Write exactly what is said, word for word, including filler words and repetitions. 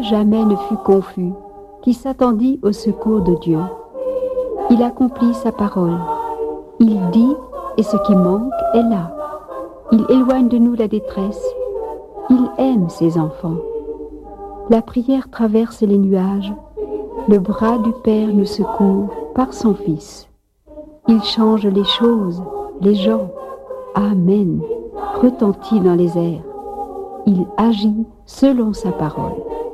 jamais ne fut confus, qui s'attendit au secours de Dieu. Il accomplit sa parole. Il dit, et ce qui manque est là. Il éloigne de nous la détresse. Il aime ses enfants. La prière traverse les nuages. Le bras du Père nous secourt par son Fils. Il change les choses, les gens. Amen, retentit dans les airs. Il agit selon sa parole.